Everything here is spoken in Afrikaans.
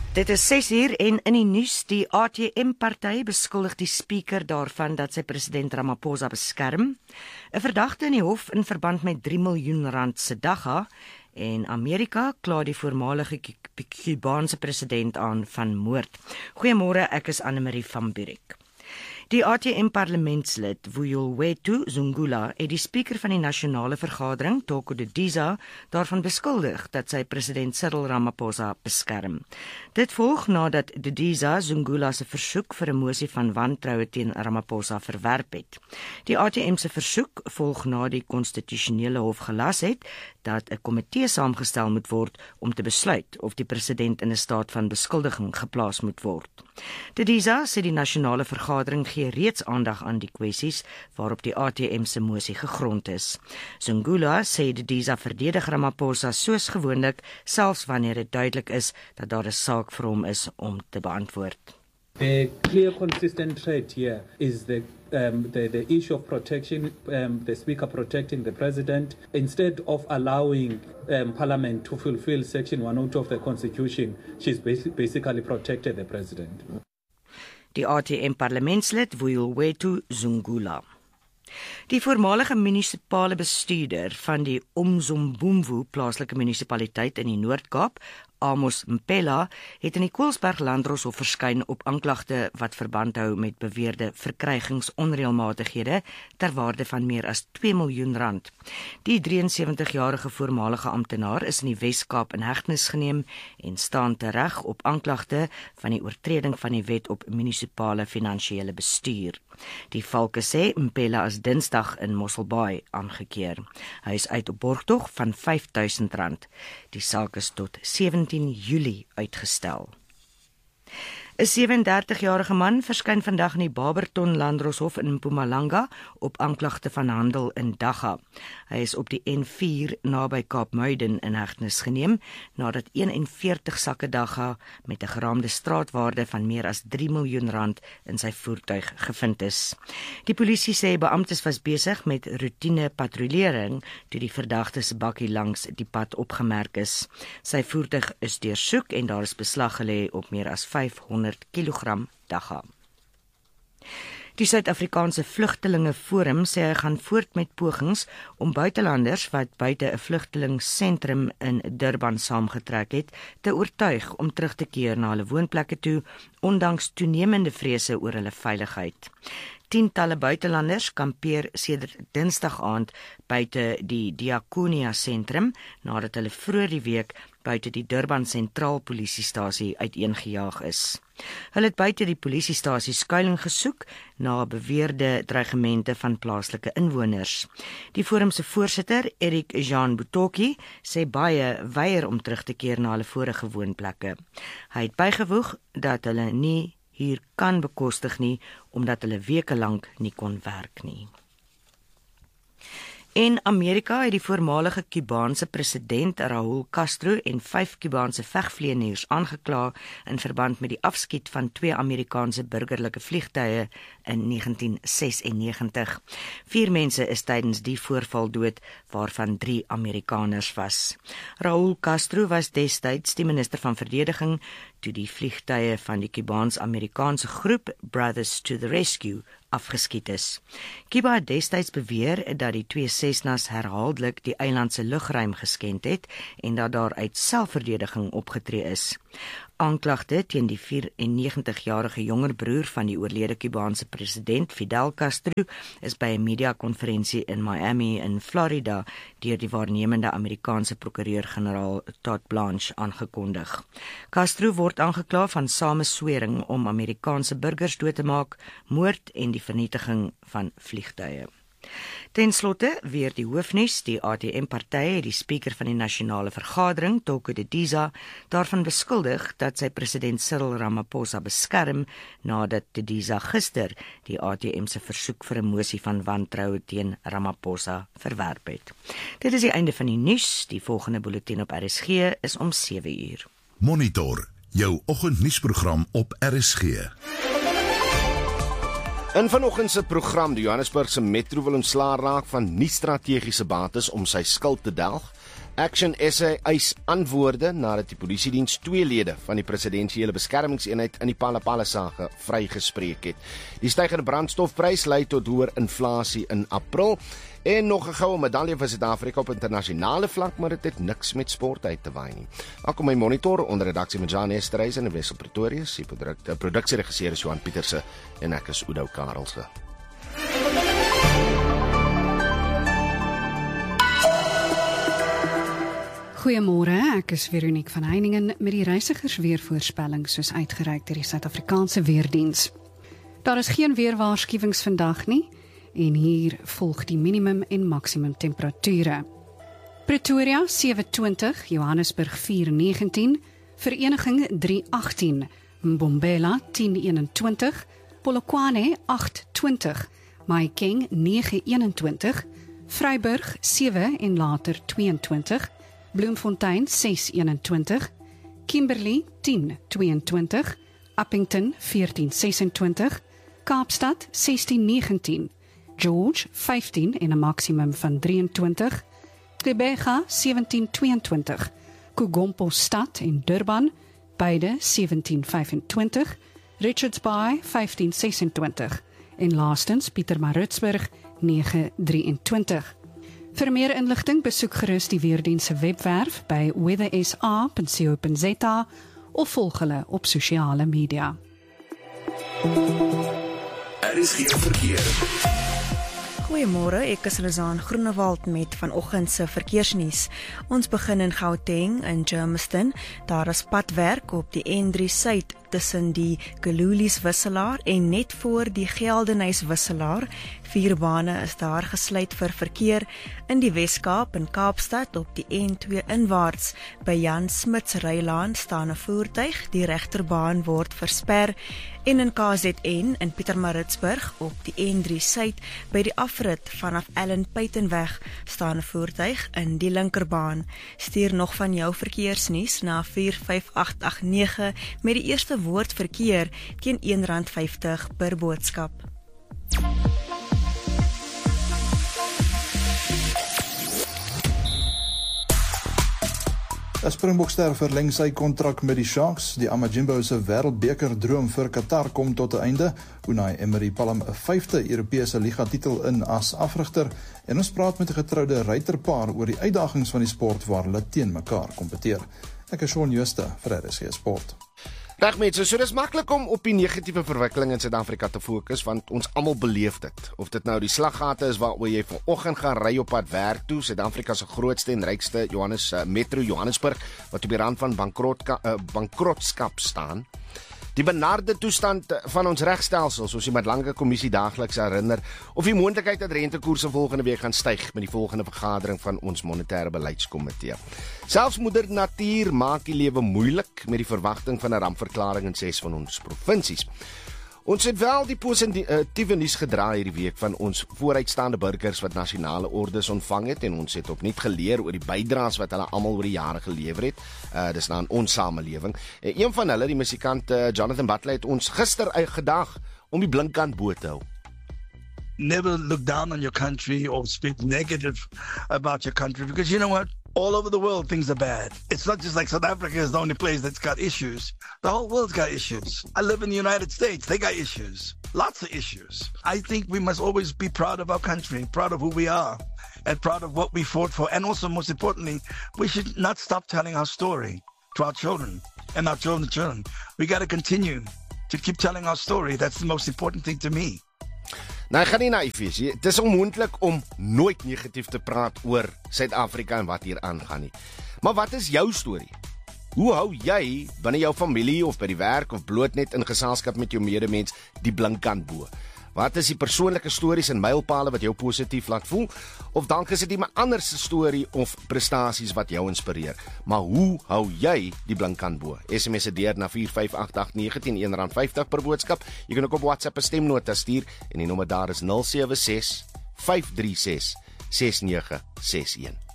Dit is 6 uur en in die nuus, die ATM-party beskuldig die speaker daarvan dat sy president Ramaphosa beskerm. 'n Verdagte in die hof in verband met R3 miljoen se dagga en Amerika kla die voormalige Kubaanse president aan van moord. Goeiemôre, ek is Annemarie van Burik. Die ATM-parlementslid Vuyolwethu Zungula het die speaker van die nasionale vergadering, Toko Didiza, daarvan beskuldig dat sy president Cyril Ramaphosa beskerm. Dit volg nadat Didiza Zungula se versoek vir 'n mosie van wantroue teen Ramaphosa verwerp het. Die ATM se versoek volg na die konstitusionele hof gelas het dat 'n komitee saamgestel moet word om te besluit of die president in 'n staat van beskuldiging geplaas moet word. Didiza sê die nasionale vergadering gee reeds aandag aan die kwessies waarop die ATM se mosie gegrond is. Zungula sê Didiza verdedig Ramaphosa soos gewoonlik, selfs wanneer dit duidelik is dat daar 'n saak vir hom is om te beantwoord. The clear, consistent threat here is the issue of protection, the speaker protecting the president, instead of allowing parliament to fulfill section 102 of the constitution, she's basically protected the president. Die ATM-parlementslid Vuyolwethu Zungula. Die voormalige munisipale bestuurder van die Umzimvubu plaaslike munisipaliteit in die Noord-Kaap, Amos Mpela, het in die Koelsberg Landdroshof verskyn op aanklagte wat verband hou met beweerde verkrygingsonreëlmatighede ter waarde van meer as R2 miljoen. Die 73-jarige voormalige amptenaar is in die Wes-Kaap in hegtenis geneem en staan tereg op aanklagte van die oortreding van die wet op munisipale finansiële bestuur. Die valke sê Mpela is Dinsdag in Mosselbaai aangekeer. Hy is uit op borgtog van R5.000. Die saak is tot 17 Julie uitgestel. 'n 37-jarige man verskyn vandag in die Barberton Landdroshof in Mpumalanga op aanklagte van handel in dagga. Hy is op die N4 naby Kaapmuiden in hegtenis geneem nadat 41 sakke dagga met 'n geraamde straatwaarde van meer as R3 miljoen in sy voertuig gevind is. Die polisie sê beamptes was besig met roetine patrouillering toe die verdagte se bakkie langs die pad opgemerk is. Sy voertuig is deursoek en daar is beslag gelê op meer as 500 kilogram dagga. Die Suid-Afrikaanse Vlugtelinge Forum sê hy gaan voort met pogings om buitelanders wat buite 'n vlugtelingsentrum in Durban saamgetrek het, te oortuig om terug te keer na hulle woonplekke toe, ondanks toenemende vrese oor hulle veiligheid. Tientalle buitelanders kampeer sedert Dinsdag aand buite die Diakonia sentrum nadat hulle vroeër die week buite die Durban Sentraal Polisiestasie uiteengejaag is. Hulle het buite die polisiestasie skuilings gesoek na beweerde dreigemente van plaaslike inwoners. Die forum se voorsitter, Eric Jean Butoki, sê baie weier om terug te keer na hulle vorige woonplekke. Hy het bygevoeg dat hulle nie hier kan bekostig nie, omdat hulle weke lank nie kon werk nie. En Amerika het die voormalige Kubaanse president Raúl Castro en 5 Kubaanse vegvlieëniers aangekla in verband met die afskiet van 2 Amerikaanse burgerlike vliegtuie in 1996. 4 mense is tydens die voorval dood, waarvan 3 Amerikaners was. Raúl Castro was destyds die minister van verdediging toe die vliegtuie van die Kubaans-Amerikaanse groep Brothers to the Rescue afgeskiet is. Cuba het destyds beweer dat die 2 Cessnas herhaaldelik die eiland se lugruim geskend het en dat daar uit selfverdediging opgetree is. Aanklagte teen die 94-jarige jonger broer van die oorlede Kubaanse president Fidel Castro is by 'n media-konferensie in Miami in Florida deur die waarnemende Amerikaanse prokureur-generaal Todd Blanche aangekondig. Castro word aangekla van sameswering om Amerikaanse burgers dood te maak, moord en die vernietiging van vliegtuie. Ten slotte weer die hoofnuus. Die ATM-party het die speaker van die nasionale vergadering, Toko Didiza, daarvan beskuldig dat sy president Cyril Ramaphosa beskerm nadat Didiza gister die ATM se versoek vir 'n mosie van wantroue teen Ramaphosa verwerp het. Dit is die einde van die nuus. Die volgende bulletin op RSG is om 7 uur. Monitor, jou oggendnuusprogram op RSG. In vanoggend se program, die Johannesburgse metro wil ontslaa raak van nie strategiese bates om sy skuld te delg. Action SA eis antwoorde nadat die polisiediens 2 lede van die presidensiële beskermingseenheid in die Phala-Phala-saga vrygespreek het. Die stygende brandstofprys lei tot hoër inflasie in April en nog 'n goue medalje vir Suid-Afrika op internasionale vlak, maar dit het niks met sport uit te waai nie. Welkom by Monitor onder redaksie met Jan Esterhuis en Wessel Pretorius, die produksieregisseur is Johan Pieterse en ek is Oudo Karelse. Goeiemôre, ek is Veronique van Heiningen met die reisigersweervoorspelling soos uitgereik deur die Suid-Afrikaanse Weerdiens. Daar is geen weerwaarskuwings vandag nie en hier volg die minimum en maksimum temperature. Pretoria 27, Johannesburg 419, Vereniging 318, Mbombela 1021, Polokwane 820, Mahikeng 921, Vryburg 7 en later 22, Bloemfontein 621, Kimberley 1022, Upington 1426, Kaapstad 1619, George 15 en 'n maksimum van 23, Gqeberha 1722, Kugompo-stad en Durban beide 1725, Richards Bay 1526 en laastens Pietermaritzburg 923. Vir meer inligting besoek gerus die Weerdiens se webwerf by weathersa.co.za of volg hulle op sosiale media. Is geen verkeer. Goeiemôre, ek is Lizaan Groenewald met vanoggend se verkeersnuus. Ons begin in Gauteng in Germiston. Daar is padwerk op die N3 Suid tussen die Gelulies wisselaar en net voor die Geldenhuys wisselaar. 4 bane is daar gesluit vir verkeer. In die Wes-Kaap en Kaapstad op die N2 inwaarts by Jan Smuts Rylaan staan 'n voertuig. Die regterbaan word versper. En in KZN in Pietermaritzburg op die N3 Suid by die afrit vanaf Allen Peytonweg staan 'n voertuig in die linkerbaan. Stuur nog van jou verkeersnuus na 45889 met die eerste woord verkeer teen R1.50 per boodskap. Die Springbokster verleng sy kontrak met die Sharks. Die Amajimbo se wêreldbeker droom vir Qatar kom tot 'n einde. Unai Emery palm 'n 5de Europese liga titel in as afrigter en ons praat met 'n getroude ruiterpaar oor die uitdagings van die sport waar hulle teen mekaar kompeteer. Ek is Shaun Jooste vir RSG Sport. Dag mense, so dis maklik om op die negatiewe verwikkeling in Suid-Afrika te fokus, want ons almal beleef dit. Of dit nou die slaggate is waaroor jy vanoggend gaan ry op pad werk toe, Suid-Afrika se grootste en rykste metro Johannesburg, wat op die rand van bankrotskap staan. Die benarde toestand van ons regstelsel, soos die Madlange Kommissie daagliks herinner, of die moontlikheid dat rentekoerse volgende week gaan styg met die volgende vergadering van ons monetêre beleidskomitee. Selfs moeder natuur maak die lewe moeilik met die verwagting van 'n rampverklaring in 6 van ons provinsies. Ons het wel die positiewe nuus gedra hierdie week van ons vooruitstaande burgers wat nasionale ordes ontvang het en ons het opnuut geleer oor die bydraes wat hulle almal oor die jare gelewer het. Dis na ons samelewing. Een van hulle, die musikant Jonathan Butler, het ons gister uitgedag om die blinkkant bo te hou. Never look down on your country or speak negative about your country, because you know what? All over the world, things are bad. It's not just like South Africa is the only place that's got issues. The whole world's got issues. I live in the United States. They got issues. Lots of issues. I think we must always be proud of our country, proud of who we are, and proud of what we fought for. And also, most importantly, we should not stop telling our story to our children and our children's children. We got to continue to keep telling our story. That's the most important thing to me. Nou, ek gaan nie naïef wees. Dit is onmoontlik om nooit negatief te praat oor Suid-Afrika en wat hier aangaan nie. Maar wat is jou storie? Hoe hou jy binne jou familie of by die werk of bloot net in geselskap met jou medemens die blinkkant bo? Wat is die persoonlike stories en mylpale wat jou positief laat voel? Of dalk is dit iemand anders se storie of prestasies wat jou inspireer. Maar hoe hou jy die blinkkant bo? SMS dit deur na 45889 teen R1.50 per boodskap. Jy kan ook op WhatsApp 'n stemnota stuur en die nommer daar is 076 536 6961.